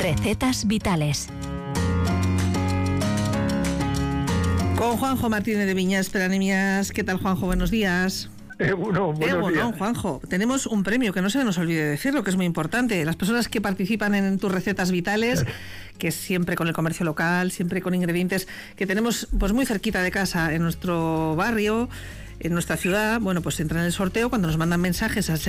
Recetas vitales. Con Juanjo Martínez de Viñas Peranemias. ¿Qué tal, Juanjo? Buenos días. Buenos días. Juanjo, tenemos un premio que no se nos olvide decirlo, que es muy importante. Las personas que participan en tus recetas vitales, que es siempre con el comercio local, siempre con ingredientes que tenemos pues muy cerquita de casa, en nuestro barrio, en nuestra ciudad, bueno, pues entran en el sorteo cuando nos mandan mensajes al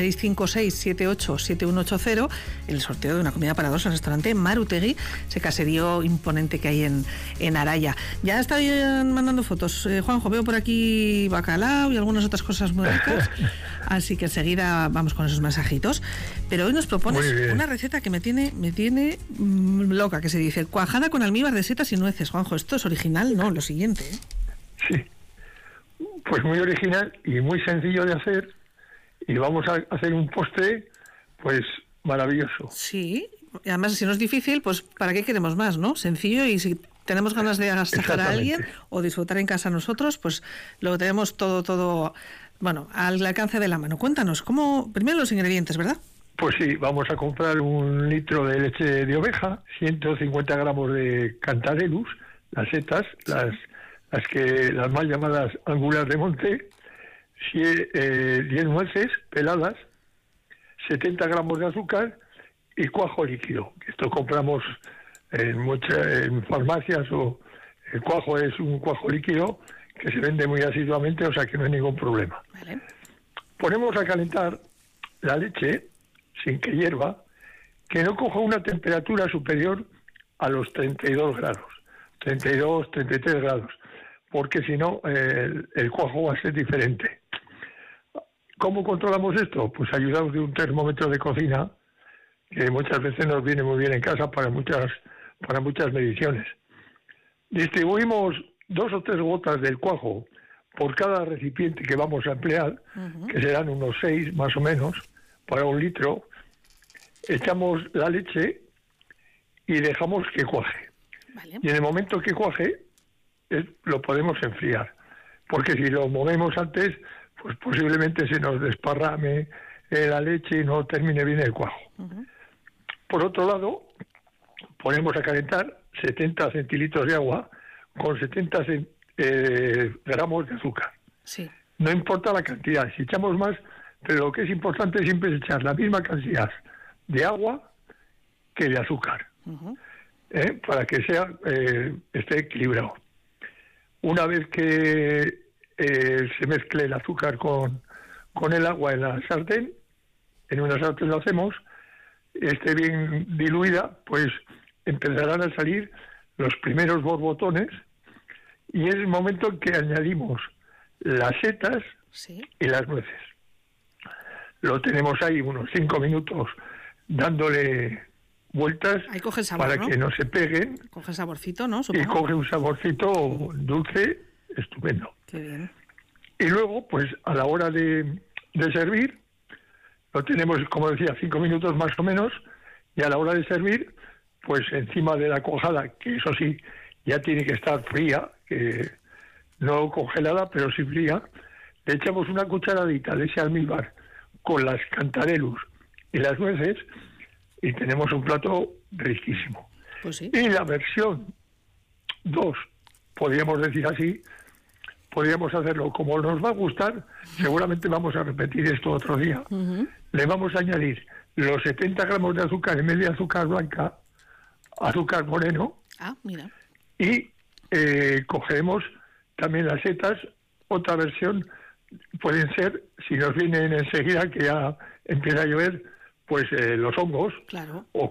656-787180, el sorteo de una comida para dos en el restaurante Marutegui, ese caserío imponente que hay en Araya. Ya están mandando fotos, Juanjo, veo por aquí bacalao y algunas otras cosas muy ricas, así que enseguida vamos con esos mensajitos. Pero hoy nos propones una receta que me tiene loca, que se dice cuajada con almíbar de setas y nueces. Juanjo, esto es original, ¿no? Lo siguiente, ¿eh? Sí. Pues muy original y muy sencillo de hacer, y vamos a hacer un postre pues maravilloso. Sí, y además si no es difícil, pues ¿para qué queremos más, no? Sencillo, y si tenemos ganas de agasajar a alguien o disfrutar en casa nosotros, pues lo tenemos todo, bueno, al alcance de la mano. Cuéntanos, primero los ingredientes, ¿verdad? Pues sí, vamos a comprar 1 litro de leche de oveja, 150 gramos de cantarellus, las setas, las más llamadas angulas de monte, 10 nueces peladas, 70 gramos de azúcar y cuajo líquido. Esto compramos en farmacias, o el cuajo es un cuajo líquido que se vende muy asiduamente, o sea que no hay ningún problema. Vale. Ponemos a calentar la leche sin que hierva, que no coja una temperatura superior a los 32 grados, 32, 33 grados. Porque si no, el cuajo va a ser diferente. ¿Cómo controlamos esto? Pues ayudados de un termómetro de cocina, que muchas veces nos viene muy bien en casa para muchas mediciones. Distribuimos 2 o 3 gotas del cuajo por cada recipiente que vamos a emplear, que serán unos 6 más o menos, para 1 litro. Echamos la leche y dejamos que cuaje. Vale. Y en el momento que cuaje, lo podemos enfriar, porque si lo movemos antes, pues posiblemente se nos desparrame la leche y no termine bien el cuajo. Por otro lado, ponemos a calentar 70 centilitros de agua con 70 gramos de azúcar. Sí. No importa la cantidad, si echamos más, pero lo que es importante siempre es echar la misma cantidad de agua que de azúcar, para que esté equilibrado. Una vez que se mezcle el azúcar con el agua en la sartén, en una sartén lo hacemos, esté bien diluida, pues empezarán a salir los primeros borbotones, y es el momento en que añadimos las setas y las nueces. Lo tenemos ahí unos 5 minutos dándole vueltas. Ahí coge el sabor, para que no se peguen. Coge saborcito, ¿no? Supongo. Y coge un saborcito dulce estupendo. Qué bien. Y luego, pues a la hora de servir, lo tenemos, como decía, 5 minutos más o menos, y a la hora de servir, pues encima de la cuajada, que eso sí, ya tiene que estar fría, que no congelada, pero sí fría, le echamos una cucharadita de ese almíbar con las cantarellus y las nueces, y tenemos un plato riquísimo. Pues sí. Y la versión 2, podríamos decir así, podríamos hacerlo como nos va a gustar, seguramente vamos a repetir esto otro día. Le vamos a añadir los 70 gramos de azúcar en vez de azúcar blanca, azúcar moreno. Mira. Y cogeremos también las setas, otra versión, pueden ser, si nos vienen enseguida, que ya empieza a llover, pues los hongos, claro, o